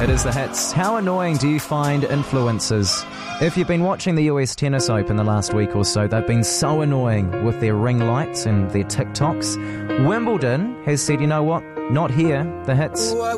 It is the hits. How annoying do you find influencers? If you've been watching the US Tennis Open the last week or so, they've been so annoying with their ring lights and their TikToks. Wimbledon has said, you know what? Not here. The hits.